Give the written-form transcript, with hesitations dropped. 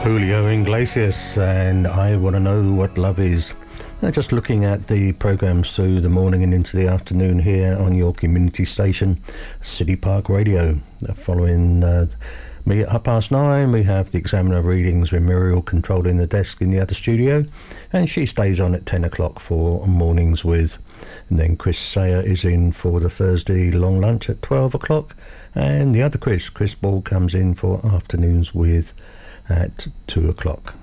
Julio Iglesias, and I Want to Know What Love Is. Now, just looking at the programmes through the morning and into the afternoon here on your community station, City Park Radio. Following me at 9:30, we have the Examiner readings with Muriel controlling the desk in the other studio, and she stays on at 10 o'clock for Mornings With. And then Chris Sayer is in for the Thursday long lunch at 12 o'clock, and the other Chris Ball, comes in for Afternoons With at 2 o'clock.